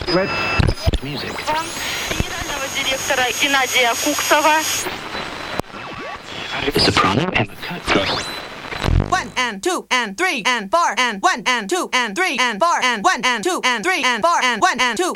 Music. Генерального директора Геннадия Куксова. The soprano Emma Kirkwood. 1 and 2 and 3 and 4 and 1 and 2 and 3 and 4 and 1 and 2 and 3 and 4 and 1 and 2